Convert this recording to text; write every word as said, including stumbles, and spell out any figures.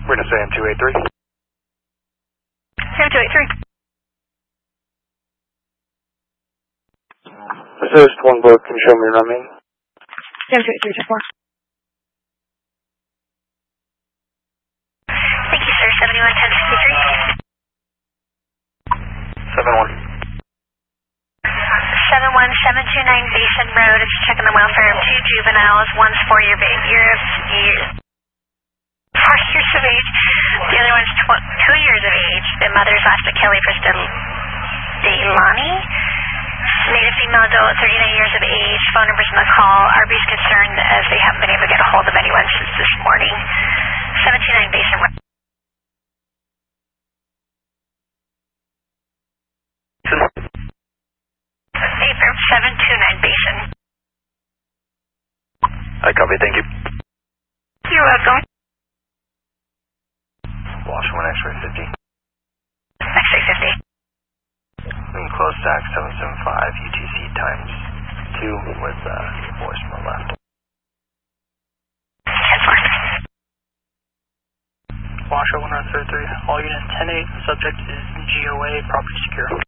We're going to say M two eight three. M two eight three. Assist one book, can you show me running? M two eight three, check four. Thank you, sir. seventy-one ten sixty-three. seven one. seven one seven two nine Basin Road. It's checking the welfare of two juveniles. One's four year ba- year of year, four years of age. The other one's tw- two years of age. The mother's last to Kelly for Delani. Native female adult, thirty-nine years of age. Phone numbers in the call. R B's concerned as they haven't been able to get a hold of anyone since this morning. seven two nine Basin Road. Affirm seven two nine Basin. I copy, thank you. You're welcome. Wash one X-ray fifty. X-ray fifty. And close stack seven seven five U T C times two with uh, voice from the left. ten four. Washoe one nine three three. All units ten eight. Subject is G O A, property secure.